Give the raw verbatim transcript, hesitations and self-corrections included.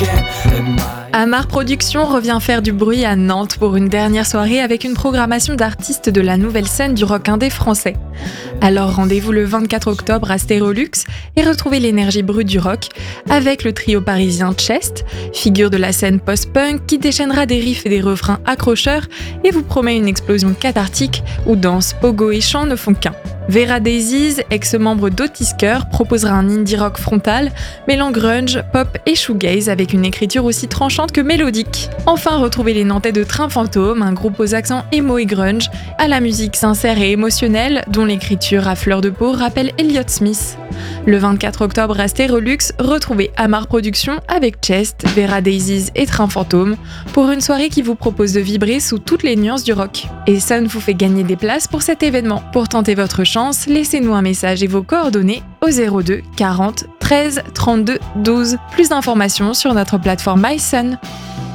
Amar Productions revient faire du bruit à Nantes pour une dernière soirée avec une programmation d'artistes de la nouvelle scène du rock indé français. Alors rendez-vous le vingt-quatre octobre à Stérolux et retrouvez l'énergie brute du rock avec le trio parisien Chest, figure de la scène post-punk qui déchaînera des riffs et des refrains accrocheurs et vous promet une explosion cathartique où danse, pogo et chant ne font qu'un. Vera Daisies, ex-membre d'Otisker, proposera un indie rock frontal, mêlant grunge, pop et shoegaze avec une écriture aussi tranchante que mélodique. Enfin, retrouvez les Nantais de Train Fantôme, un groupe aux accents emo et grunge, à la musique sincère et émotionnelle, dont l'écriture à fleur de peau rappelle Elliott Smith. Le vingt-quatre octobre à Stérolux, retrouvez Amar Productions avec Chest, Vera Daisies et Train Fantôme pour une soirée qui vous propose de vibrer sous toutes les nuances du rock. Et Sun vous fait gagner des places pour cet événement. Pour tenter votre chance, laissez-nous un message et vos coordonnées au zéro deux quarante treize trente-deux douze. Plus d'informations sur notre plateforme MySun.